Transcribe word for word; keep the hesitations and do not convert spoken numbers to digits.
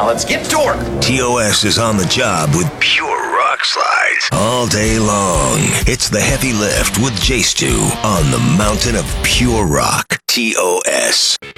Now let's get to work. T O S is on the job with pure rock slides all day long. It's the heavy lift with J Stu on the mountain of pure rock. T O S.